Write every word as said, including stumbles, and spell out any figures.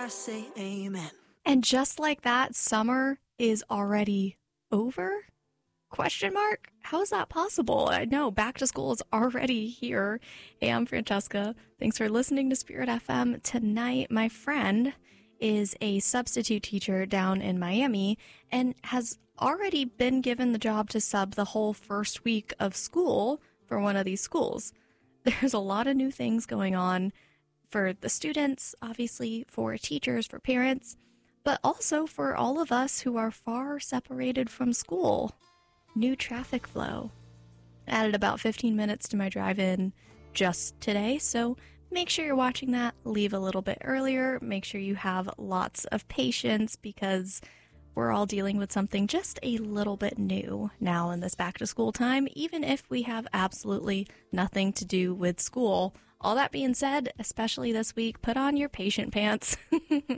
say amen. And just like that, summer is already over? Question mark? How is that possible? I know, back to school is already here. Hey, I'm Francesca. Thanks for listening to Spirit F M. Tonight, my friend is a substitute teacher down in Miami and has already been given the job to sub the whole first week of school for one of these schools. There's a lot of new things going on for the students, obviously, for teachers, for parents, but also for all of us who are far separated from school. New traffic flow. Added about fifteen minutes to my drive-in just today, so make sure you're watching that. Leave a little bit earlier. Make sure you have lots of patience because we're all dealing with something just a little bit new now in this back-to-school time, even if we have absolutely nothing to do with school. All that being said, especially this week, put on your patient pants.